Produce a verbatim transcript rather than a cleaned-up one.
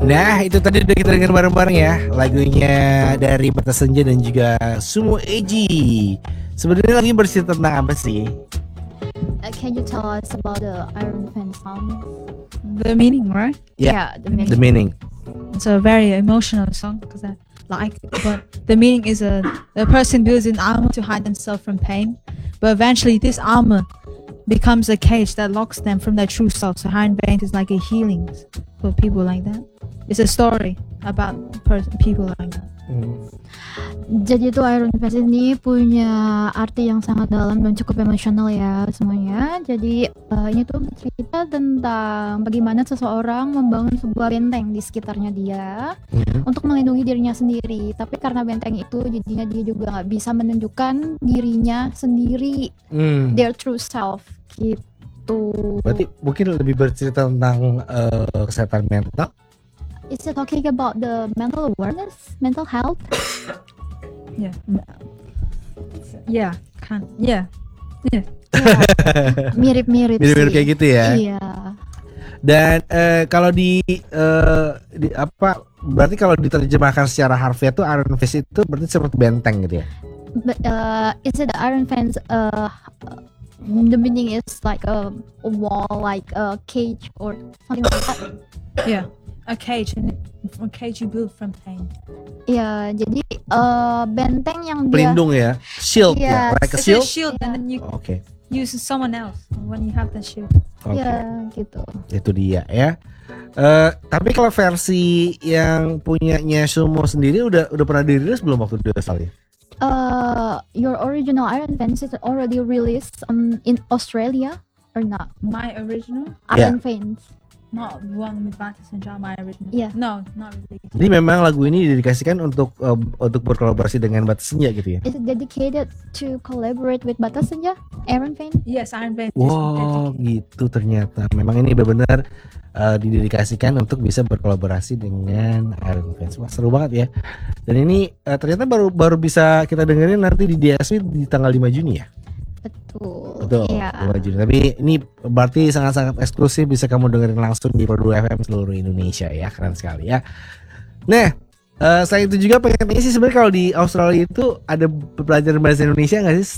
Nah, itu tadi udah kita dengar bareng-bareng ya, lagunya dari Batas Senja dan juga Sumo Eji. Sebenarnya lagi bercerita tentang apa sih? Uh, can you tell us about the Iron Fan song? The meaning, right? Yeah, the meaning. The meaning. It's a very emotional song because I like, but the meaning is a the person builds an armor to hide themselves from pain, but eventually this armor becomes a cage that locks them from their true self. So Iron Vein is like a healing for people like that. It's a story about pers- people like that. Hmm. Jadi itu Iron Fist ini punya arti yang sangat dalam dan cukup emosional ya semuanya. Jadi uh, ini tuh cerita tentang bagaimana seseorang membangun sebuah benteng di sekitarnya dia Hmm. untuk melindungi dirinya sendiri. Tapi karena benteng itu jadinya dia juga nggak bisa menunjukkan dirinya sendiri, Hmm. their true self gitu. Berarti mungkin lebih bercerita tentang uh, kesehatan mental. Is it talking about the mental awareness, mental health? Yeah. Yeah. Can. Yeah. Yeah. Ya, mirip-mirip Mirip-mirip sih. kayak gitu ya. Iya. Dan uh, kalau di, uh, di apa? Berarti kalau diterjemahkan secara harfiah tuh Iron Fist itu berarti seperti benteng gitu ya. But uh, is it the Iron Fans? Uh, the meaning is like a, a wall, like a cage or something like that. Yeah. A cage, and a cage you build from pain. Ya, jadi uh, benteng yang dia. Pelindung ya, shield ya, Iya, like a It's a shield. shield, and then you Oke, use someone else when you have the shield. oke, Ya, gitu. itu dia ya. Eh, tapi kalau versi yang punyanya Sumo sendiri udah udah pernah dirilis belum waktu di Australia? Uh, your original Iron Fans is already released um, in Australia or not? My original, Iron Fans. not the one with Batas and John. My original. Yeah. No, not really. Jadi memang lagu ini didedikasikan untuk uh, untuk berkolaborasi dengan Batas Senja gitu ya. Is it dedicated to collaborate with Batas Senja, Iron Fan? Yes, Iron Vein. Wow, gitu ternyata. Memang ini benar-benar uh, didedikasikan untuk bisa berkolaborasi dengan Iron Fans. Wah, seru banget ya. Dan ini uh, ternyata baru baru bisa kita dengerin nanti di D S W di tanggal lima Juni ya. Betul. Betul. Iya. lima Juni. Tapi ini berarti sangat-sangat eksklusif, bisa kamu dengerin langsung di Pro dua F M seluruh Indonesia ya. Keren sekali ya. Nah, uh, selain itu juga pengen tanya sih sebenarnya kalau di Australia itu ada pelajaran bahasa Indonesia nggak sih